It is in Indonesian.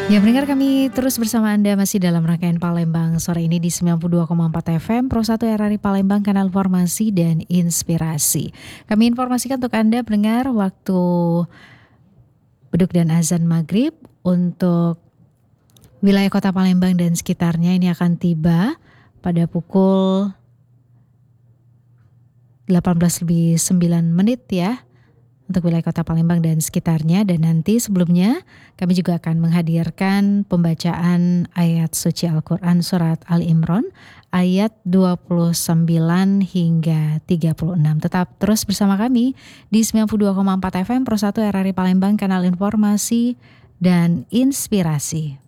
Ya, pendengar, kami terus bersama Anda masih dalam rangkaian Palembang sore ini di 92,4 FM Pro 1 RRI Palembang, kanal informasi dan inspirasi. Kami informasikan untuk Anda pendengar waktu beduk dan azan maghrib untuk wilayah kota Palembang dan sekitarnya ini akan tiba pada pukul 18:09 ya, untuk wilayah kota Palembang dan sekitarnya. Dan nanti sebelumnya kami juga akan menghadirkan pembacaan ayat suci Al-Quran surat Ali Imran ayat 29 hingga 36. Tetap terus bersama kami di 92,4 FM Pro 1 RRI Palembang, kanal informasi dan inspirasi.